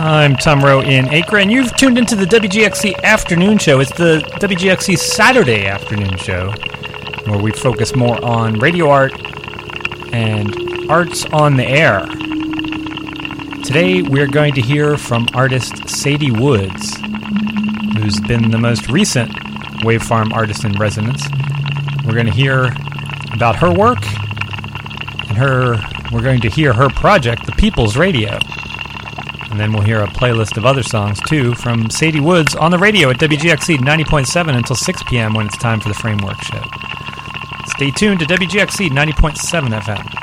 I'm Tom Rowe in Acre, and you've tuned into the WGXC Afternoon Show. It's the WGXC Saturday Afternoon Show, where we focus more on radio art and arts on the air. Today, we're going to hear from artist Sadie Woods, who's been the most recent Wavefarm Artist in Residence. We're going to hear about her work, and we're going to hear her project, The People's Radio. And then we'll hear a playlist of other songs, too, from Sadie Woods on the radio at WGXC 90.7 until 6 p.m. when it's time for the Framework Show. Stay tuned to WGXC 90.7 FM.